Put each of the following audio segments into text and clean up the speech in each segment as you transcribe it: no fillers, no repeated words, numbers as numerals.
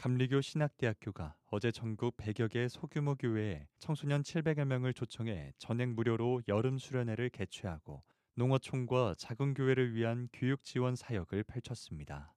감리교 신학대학교가 어제 전국 100여 개 소규모 교회에 청소년 700여 명을 초청해 전액 무료로 여름 수련회를 개최하고 농어촌과 작은 교회를 위한 교육 지원 사역을 펼쳤습니다.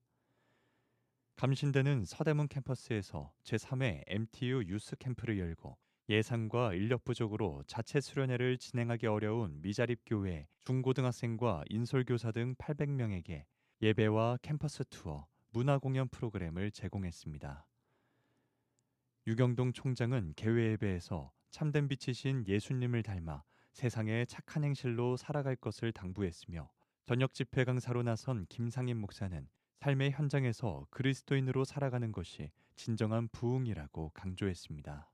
감신대는 서대문 캠퍼스에서 제3회 MTU 유스 캠프를 열고 예산과 인력 부족으로 자체 수련회를 진행하기 어려운 미자립 교회, 중고등학생과 인솔교사 등 800명에게 예배와 캠퍼스 투어, 문화공연 프로그램을 제공했습니다. 유경동 총장은 개회 예배에서 참된 빛이신 예수님을 닮아 세상에 착한 행실로 살아갈 것을 당부했으며 저녁 집회 강사로 나선 김상인 목사는 삶의 현장에서 그리스도인으로 살아가는 것이 진정한 부흥이라고 강조했습니다.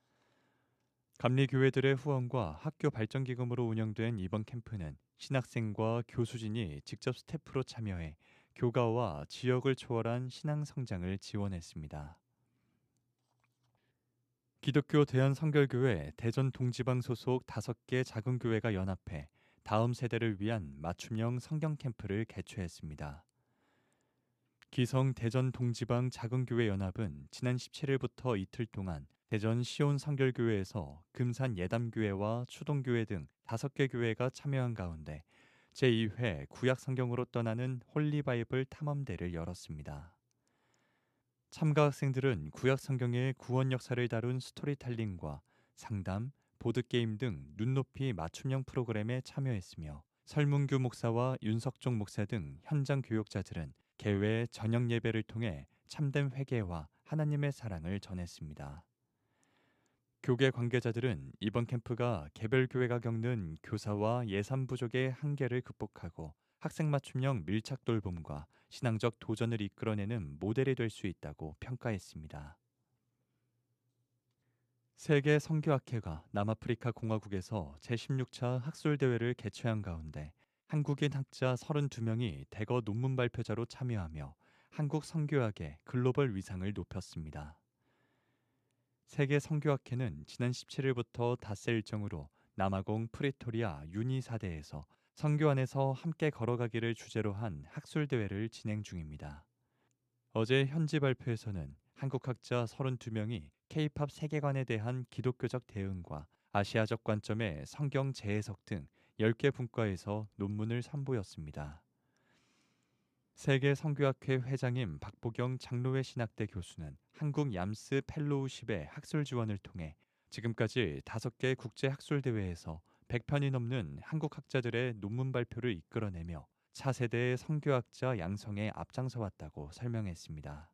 감리교회들의 후원과 학교 발전기금으로 운영된 이번 캠프는 신학생과 교수진이 직접 스태프로 참여해 교가와 지역을 초월한 신앙 성장을 지원했습니다. 기독교 대한성결교회 대전 동지방 소속 5개 작은 교회가 연합해 다음 세대를 위한 맞춤형 성경 캠프를 개최했습니다. 기성 대전 동지방 작은교회 연합은 지난 17일부터 이틀 동안 대전 시온 성결교회에서 금산 예담교회와 추동교회 등 5개 교회가 참여한 가운데 제2회 구약 성경으로 떠나는 홀리바이블 탐험대를 열었습니다. 참가 학생들은 구약 성경의 구원 역사를 다룬 스토리텔링과 상담, 보드게임 등 눈높이 맞춤형 프로그램에 참여했으며 설문규 목사와 윤석종 목사 등 현장 교육자들은 개회 저녁 예배를 통해 참된 회개와 하나님의 사랑을 전했습니다. 교계 관계자들은 이번 캠프가 개별 교회가 겪는 교사와 예산 부족의 한계를 극복하고 학생 맞춤형 밀착 돌봄과 신앙적 도전을 이끌어내는 모델이 될 수 있다고 평가했습니다. 세계 선교학회가 남아프리카 공화국에서 제16차 학술대회를 개최한 가운데 한국인 학자 32명이 대거 논문 발표자로 참여하며 한국 선교학의 글로벌 위상을 높였습니다. 세계 선교학회는 지난 17일부터 닷새 일정으로 남아공 프리토리아 유니사대에서 선교 안에서 함께 걸어가기를 주제로 한 학술대회를 진행 중입니다. 어제 현지 발표에서는 한국 학자 32명이 K-팝 세계관에 대한 기독교적 대응과 아시아적 관점의 성경 재해석 등 10개 분과에서 논문을 선보였습니다. 세계 선교학회 회장인 박보경 장로회 신학대 교수는 한국 얌스 펠로우십의 학술 지원을 통해 지금까지 5개 국제 학술 대회에서 100편이 넘는 한국 학자들의 논문 발표를 이끌어내며 차세대의 선교학자 양성에 앞장서 왔다고 설명했습니다.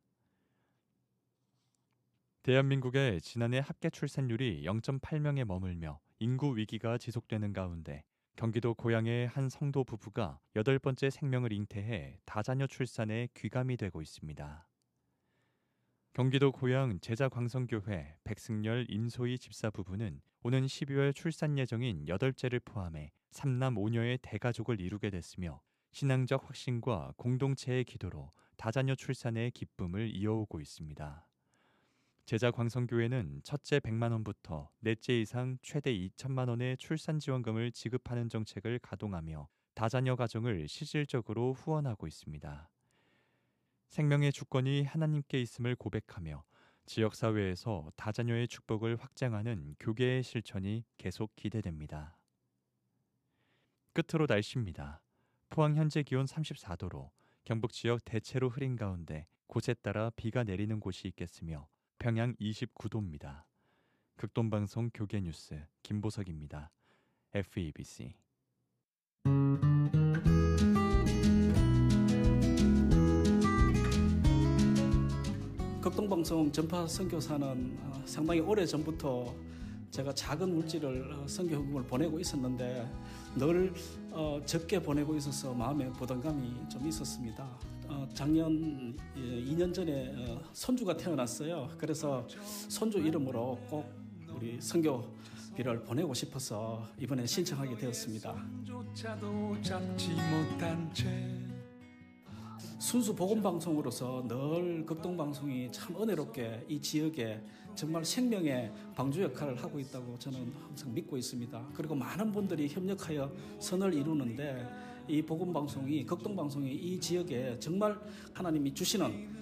대한민국의 지난해 합계 출산율이 0.8명에 머물며 인구 위기가 지속되는 가운데 경기도 고양의 한 성도 부부가 8번째 생명을 잉태해 다자녀 출산에 귀감이 되고 있습니다. 경기도 고양 제자광성교회 백승열 임소희 집사 부부는 오는 12월 출산 예정인 8째를 포함해 3남 5녀의 대가족을 이루게 됐으며 신앙적 확신과 공동체의 기도로 다자녀 출산의 기쁨을 이어오고 있습니다. 제자광성교회는 첫째 100만 원부터 넷째 이상 최대 2천만 원의 출산 지원금을 지급하는 정책을 가동하며 다자녀 가정을 실질적으로 후원하고 있습니다. 생명의 주권이 하나님께 있음을 고백하며 지역사회에서 다자녀의 축복을 확장하는 교계의 실천이 계속 기대됩니다. 끝으로 날씨입니다. 포항 현재 기온 34도로 경북 지역 대체로 흐린 가운데 곳에 따라 비가 내리는 곳이 있겠으며 평양 29도입니다. 극동방송 교계뉴스 김보석입니다. FEBC 극동방송 전파 선교사는 상당히 오래전부터 제가 작은 물질을 선교 헌금을 보내고 있었는데 늘 적게 보내고 있어서 마음에 부담감이 좀 있었습니다. 작년 2년 전에 손주가 태어났어요. 그래서 손주 이름으로 꼭 우리 선교비를 보내고 싶어서 이번에 신청하게 되었습니다. 순수 복음방송으로서 늘 극동방송이 참 은혜롭게 이 지역에 정말 생명의 방주 역할을 하고 있다고 저는 항상 믿고 있습니다. 그리고 많은 분들이 협력하여 선을 이루는데 이 복음방송이 극동방송이 이 지역에 정말 하나님이 주시는